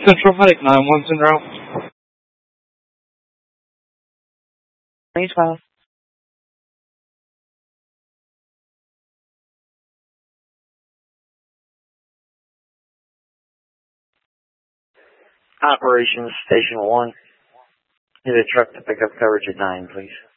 Central Medic 910. 2012. Operations Station 1. Need a truck to pick up coverage at 9, please.